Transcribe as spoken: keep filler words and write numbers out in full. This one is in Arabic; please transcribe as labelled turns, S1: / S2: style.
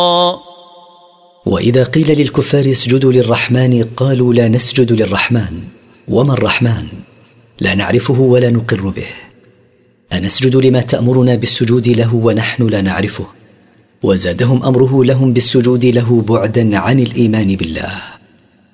S1: وإذا قيل للكفار اسجدوا للرحمن قالوا لا نسجد للرحمن، وما الرحمن؟ لا نعرفه ولا نقر به. أنسجد لما تأمرنا بالسجود له ونحن لا نعرفه؟ وزادهم أمره لهم بالسجود له بعدا عن الإيمان بالله.